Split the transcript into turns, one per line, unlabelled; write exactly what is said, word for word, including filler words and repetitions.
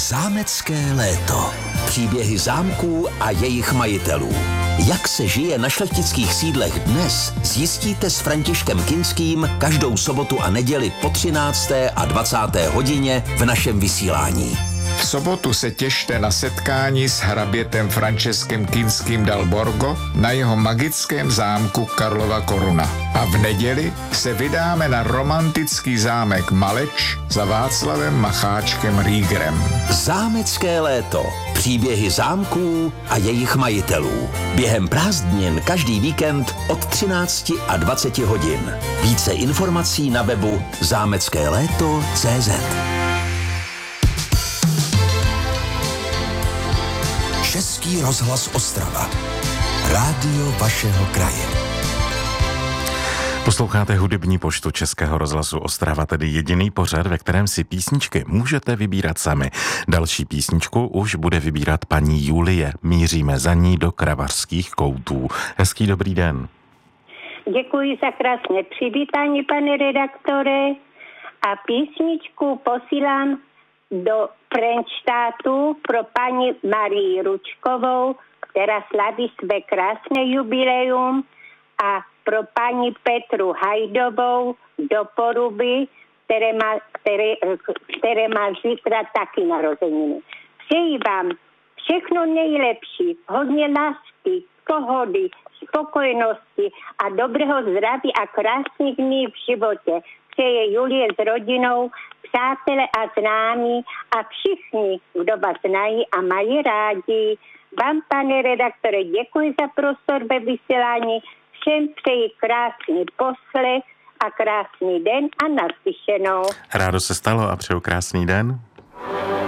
Zámecké léto. Příběhy zámků a jejich majitelů. Jak se žije na šlechtických sídlech dnes, zjistíte s Františkem Kinským každou sobotu a neděli po třinácté a dvacáté hodině v našem vysílání.
V sobotu se těšte na setkání s hrabětem Františkem Kinským dal Borgo na jeho magickém zámku Karlova Koruna. A v neděli se vydáme na romantický zámek Maleč za Václavem Macháčkem Rýgrem.
Zámecké léto. Příběhy zámků a jejich majitelů. Během prázdnin každý víkend od třinácti a dvaceti hodin. Více informací na webu zámecké léto tečka cé zet. Český rozhlas Ostrava. Rádio vašeho kraje.
Posloucháte hudební poštu Českého rozhlasu Ostrava, tedy jediný pořad, ve kterém si písničky můžete vybírat sami. Další písničku už bude vybírat paní Julie. Míříme za ní do Kravařských koutů. Hezký dobrý den.
Děkuji za krásné přivítání, pane redaktore. A písničku posílám do Frenštátu pro paní Marii Ručkovou, která slaví své krásné jubileum, a pro paní Petru Hajdovou do Poruby, které má, které, které má zítra taky narozeniny. Přeji vám všechno nejlepší, hodně lásky, pohody, spokojenosti a dobrého zdraví a krásných dní v životě. Přeje Julie s rodinou, přátelé a známí a všichni, kdo vás znají a mají rádi. Vám, pane redaktore, děkuji za prostor ve vysílání. Všem přeji krásný poslech a krásný den a naslyšenou.
Rádo se stalo a přeju krásný den.